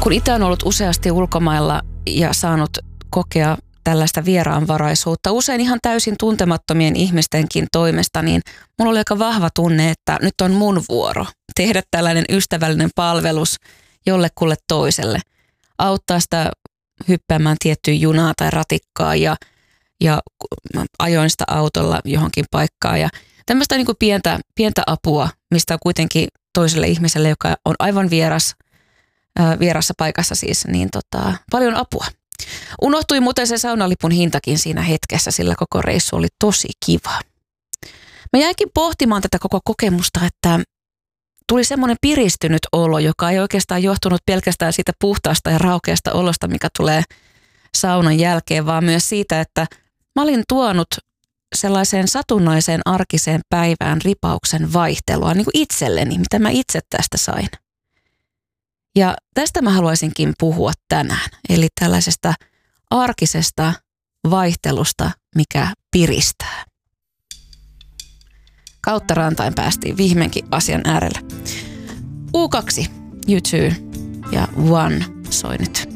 Kun itse on ollut useasti ulkomailla ja saanut kokea tällaista vieraanvaraisuutta, usein ihan täysin tuntemattomien ihmistenkin toimesta, niin mulla oli aika vahva tunne, että nyt on mun vuoro tehdä tällainen ystävällinen palvelus jollekulle toiselle. Auttaa sitä hyppäämään tiettyä junaa tai ratikkaa ja ajoin sitä autolla johonkin paikkaan. Ja tämmöistä niin kuin pientä apua, mistä on kuitenkin toiselle ihmiselle, joka on aivan vierassa paikassa siis, niin paljon apua. Unohtui muuten se saunalipun hintakin siinä hetkessä, sillä koko reissu oli tosi kiva. Mä jäinkin pohtimaan tätä koko kokemusta, että tuli semmoinen piristynyt olo, joka ei oikeastaan johtunut pelkästään siitä puhtaasta ja raukeasta olosta, mikä tulee saunan jälkeen, vaan myös siitä, että mä olin tuonut sellaiseen satunnaiseen arkiseen päivään ripauksen vaihtelua niin kuin itselleni, mitä mä itse tästä sain. Ja tästä mä haluaisinkin puhua tänään, eli tällaisesta arkisesta vaihtelusta, mikä piristää. Kautta rantain päästiin viimeinkin asian äärelle. U2, U2 ja One soi nyt.